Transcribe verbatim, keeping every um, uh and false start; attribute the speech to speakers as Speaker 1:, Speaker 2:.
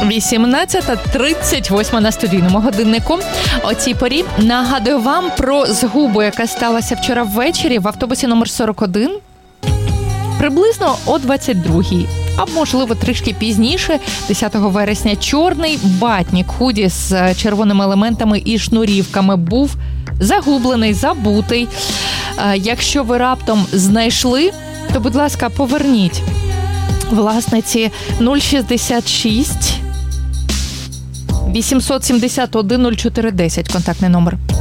Speaker 1: вісімнадцята тридцять восьма на студійному годиннику. О цій порі нагадую вам про згубу, яка сталася вчора ввечері в автобусі номер сорок один. Приблизно о двадцять другій, а можливо трішки пізніше, десятого вересня, чорний батнік худі з червоними елементами і шнурівками був загублений, забутий. Якщо ви раптом знайшли, то, будь ласка, поверніть власниці. Нуль шістдесят шість вісімсот сімдесят один нуль чотири десять контактний номер.